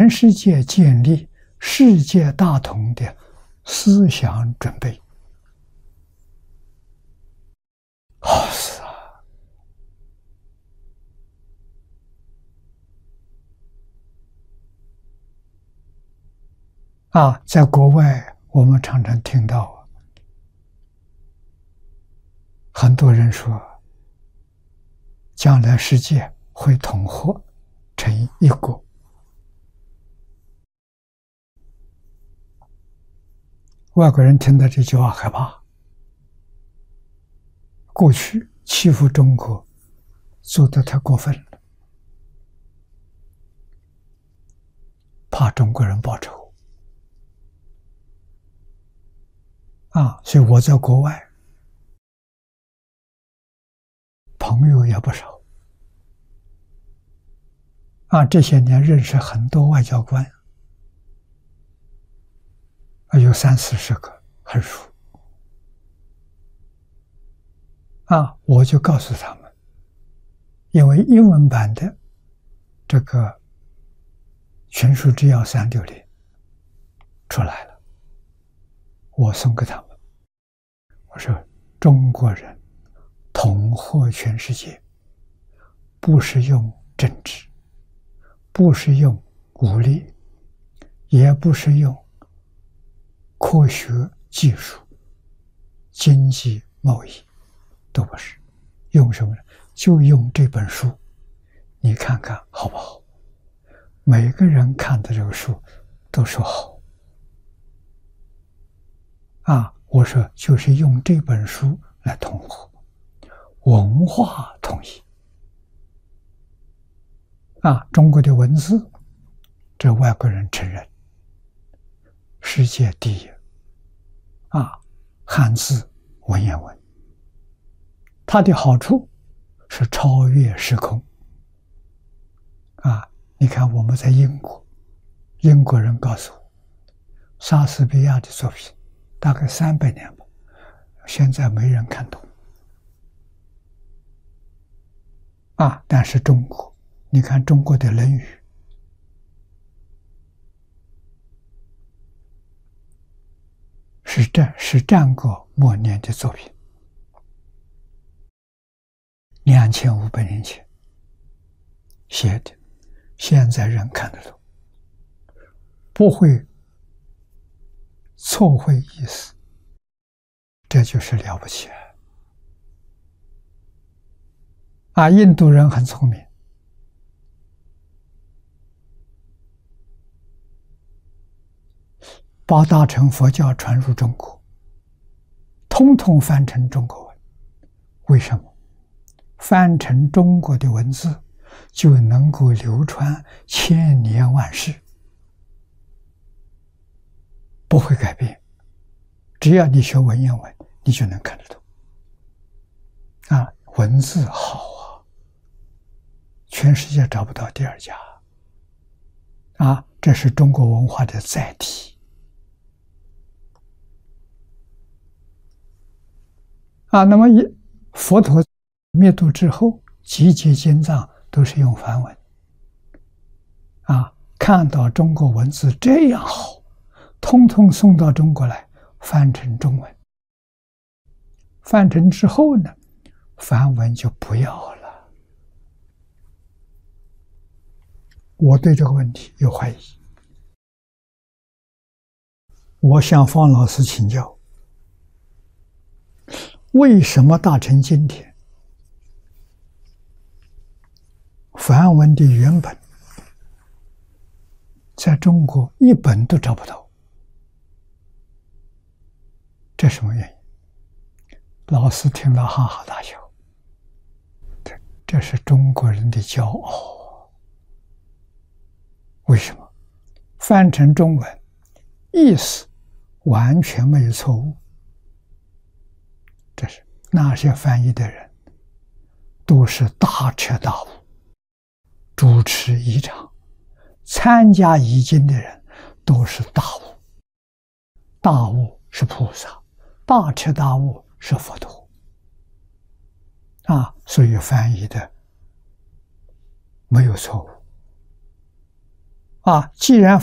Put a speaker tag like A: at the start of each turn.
A: 全世界建立世界大同的思想准备。好事啊！在国外，我们常常听到很多人说，将来世界会统合成一国。外国人听到这句话害怕。过去欺负中国做得太过分了，怕中国人报仇啊！所以我在国外朋友也不少啊，这些年认识很多外交官，有30-40个，很熟啊。我就告诉他们，因为英文版的这个群书治要360出来了，我送给他们，我说中国人统合全世界，不是用政治，不是用武力，也不是用科学技术、经济贸易，都不是，用什么呢？就用这本书，你看看好不好？每个人看的这个书都说好啊！我说就是用这本书来统合文化统一啊！中国的文字，这外国人承认世界第一啊！汉字文言文，它的好处是超越时空啊！你看我们在英国，英国人告诉我，莎士比亚的作品大概300年吧，现在没人看懂啊！但是中国，你看中国的《论语》是战国末年的作品，2500年前写的，现在人看得懂，不会错会意思，这就是了不起啊！印度人很聪明，把大乘佛教传入中国，统统翻成中国文。为什么？翻成中国的文字就能够流传千年万世，不会改变。只要你学文言文，你就能看得懂啊！文字好啊，全世界找不到第二家啊！这是中国文化的载体啊。那么佛陀灭度之后，集结经藏都是用梵文啊。看到中国文字这样好，通通送到中国来，翻成中文。翻成之后呢，梵文就不要了。我对这个问题有怀疑，我向方老师请教，为什么大乘经典梵文的原本在中国一本都找不到？这什么原因？老师听了哈哈大笑。这是中国人的骄傲。为什么？翻成中文，意思完全没有错误。这是那些翻译的人都是大彻大悟，主持仪场，参加译经的人都是大悟。大悟是菩萨，大彻大悟是佛陀啊，所以翻译的没有错误既然